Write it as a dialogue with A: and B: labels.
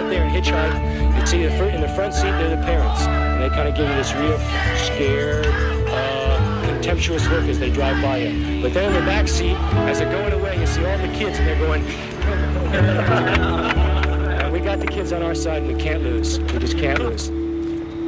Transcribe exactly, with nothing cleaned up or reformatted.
A: there and hitchhike, you'd see the fr- in the front seat, they're the parents. And they kind of give you this real scared, uh, contemptuous look as they drive by you. But then in the back seat, as they're going away, you see all the kids and they're going... uh, we got the kids on our side and we can't lose. We just can't lose.